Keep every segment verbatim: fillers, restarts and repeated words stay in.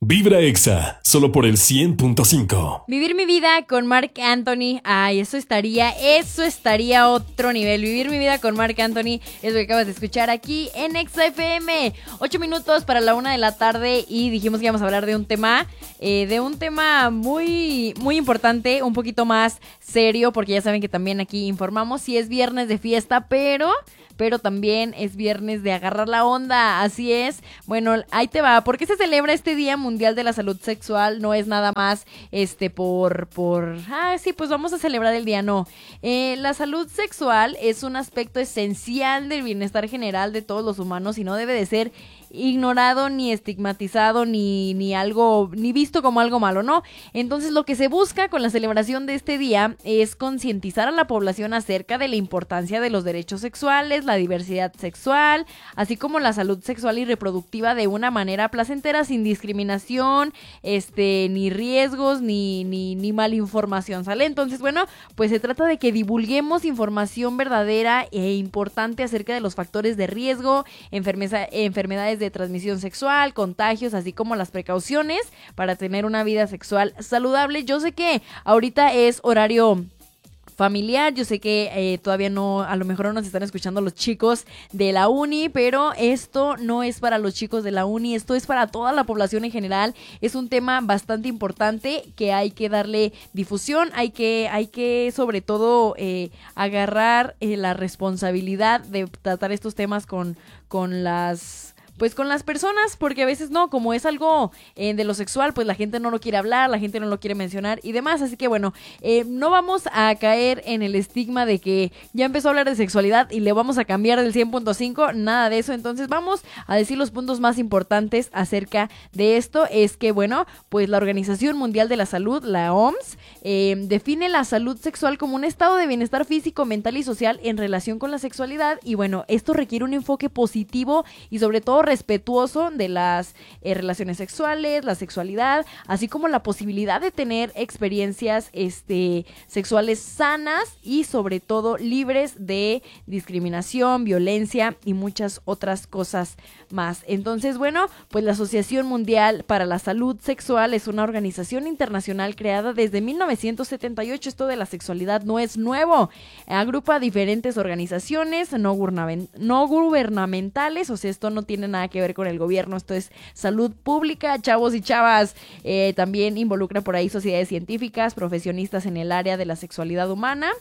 Vibra Exa, solo por el cien punto cinco. Vivir mi vida con Marc Anthony. Ay, eso estaría, eso estaría a otro nivel. Vivir mi vida con Marc Anthony es lo que acabas de escuchar aquí en Exa F M. Ocho minutos para la una de la tarde y dijimos que íbamos a hablar de un tema, eh, de un tema muy, muy importante, un poquito más serio, porque ya saben que también aquí informamos si es viernes de fiesta, pero... pero también es viernes de agarrar la onda, así es. Bueno, ahí te va. ¿Por qué se celebra este Día Mundial de la Salud Sexual? No es nada más este por, por, ah, sí, pues vamos a celebrar el día, no. Eh, la salud sexual es un aspecto esencial del bienestar general de todos los humanos y no debe de ser ignorado ni estigmatizado ni, ni algo, ni visto como algo malo, ¿no? Entonces lo que se busca con la celebración de este día es concientizar a la población acerca de la importancia de los derechos sexuales, la diversidad sexual, así como la salud sexual y reproductiva de una manera placentera, sin discriminación, este, ni riesgos, ni, ni, ni malinformación, ¿sale? Entonces, bueno, pues se trata de que divulguemos información verdadera e importante acerca de los factores de riesgo, enfermeza, enfermedades de transmisión sexual, contagios, así como las precauciones para tener una vida sexual saludable. Yo sé que ahorita es horario familiar, yo sé que eh, todavía no, a lo mejor no nos están escuchando los chicos de la uni, pero esto no es para los chicos de la uni, esto es para toda la población en general. Es un tema bastante importante que hay que darle difusión, hay que, hay que sobre todo eh, agarrar eh, la responsabilidad de tratar estos temas con, con las... pues con las personas, porque a veces no, como es algo eh, de lo sexual, pues la gente no lo quiere hablar, la gente no lo quiere mencionar y demás, así que bueno, eh, no vamos a caer en el estigma de que ya empezó a hablar de sexualidad y le vamos a cambiar del cien punto cinco, nada de eso. Entonces vamos a decir los puntos más importantes acerca de esto. Es que bueno, pues la Organización Mundial de la Salud, la O M S, eh, define la salud sexual como un estado de bienestar físico, mental y social en relación con la sexualidad, y bueno, esto requiere un enfoque positivo y sobre todo respetuoso de las eh, relaciones sexuales, la sexualidad, así como la posibilidad de tener experiencias este, sexuales sanas y sobre todo libres de discriminación, violencia y muchas otras cosas más. Entonces, bueno, pues la Asociación Mundial para la Salud Sexual es una organización internacional creada desde mil novecientos setenta y ocho. Esto de la sexualidad no es nuevo. Agrupa diferentes organizaciones no, gubernament- no gubernamentales, o sea, esto no tiene nada que ver con el gobierno, esto es salud pública, chavos y chavas. Eh, también involucra por ahí sociedades científicas, profesionistas en el área de la sexualidad humana.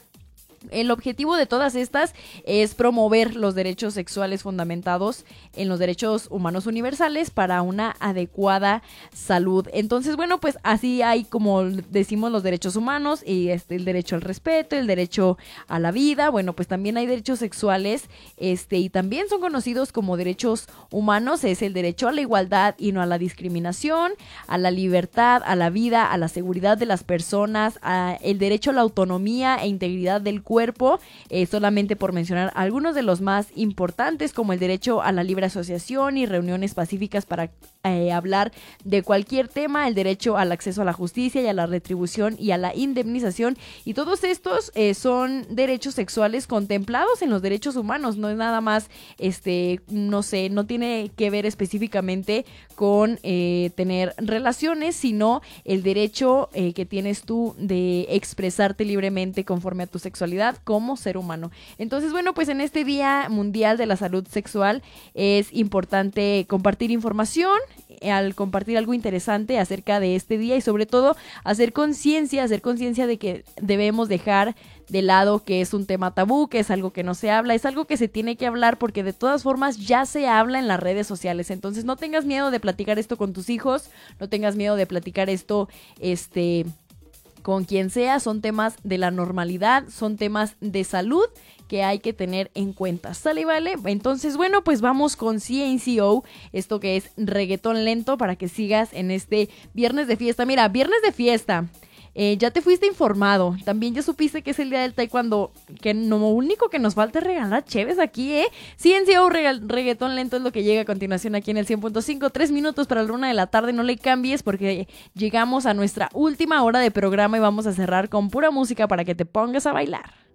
El objetivo de todas estas es promover los derechos sexuales fundamentados en los derechos humanos universales para una adecuada salud. Entonces, bueno, pues así hay, como decimos, los derechos humanos y este, el derecho al respeto, el derecho a la vida. Bueno, pues también hay derechos sexuales este, y también son conocidos como derechos humanos. Es el derecho a la igualdad y no a la discriminación, a la libertad, a la vida, a la seguridad de las personas, a el derecho a la autonomía e integridad del cuerpo, eh, solamente por mencionar algunos de los más importantes, como el derecho a la libre asociación y reuniones pacíficas para eh, hablar de cualquier tema, el derecho al acceso a la justicia y a la retribución y a la indemnización, y todos estos eh, son derechos sexuales contemplados en los derechos humanos. No es nada más, este, no sé, no tiene que ver específicamente con eh, tener relaciones, sino el derecho eh, que tienes tú de expresarte libremente conforme a tu sexualidad como ser humano. Entonces, bueno, pues en este Día Mundial de la Salud Sexual es importante compartir información, al compartir algo interesante acerca de este día y sobre todo hacer conciencia, hacer conciencia de que debemos dejar de lado que es un tema tabú, que es algo que no se habla, es algo que se tiene que hablar porque de todas formas ya se habla en las redes sociales. Entonces no tengas miedo de platicar esto con tus hijos, no tengas miedo de platicar esto, este... con quien sea. Son temas de la normalidad, son temas de salud que hay que tener en cuenta, ¿sale y vale? Entonces, bueno, pues vamos con C N C O, esto que es reggaetón lento, para que sigas en este viernes de fiesta. Mira, viernes de fiesta, eh, ya te fuiste informado, también ya supiste que es el día del taekwondo, que lo único que nos falta es regalar cheves aquí, ¿eh? C N C O reg- reggaetón lento es lo que llega a continuación aquí en el cien punto cinco, tres minutos para la una de la tarde, no le cambies porque llegamos a nuestra última hora de programa y vamos a cerrar con pura música para que te pongas a bailar.